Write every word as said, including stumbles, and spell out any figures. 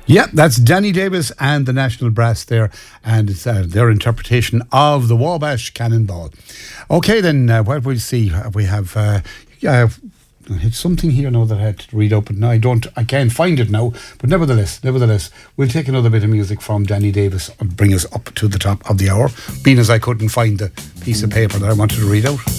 Yeah, that's Danny Davis and the National Brass there, and it's uh, their interpretation of the Wabash Cannonball. Okay, then, uh, what we'll see, uh, we have... Uh, uh, It's something here now that I had to read out, but no, I don't, I can't find it now. But nevertheless, nevertheless, we'll take another bit of music from Danny Davis and bring us up to the top of the hour, being as I couldn't find the piece of paper that I wanted to read out.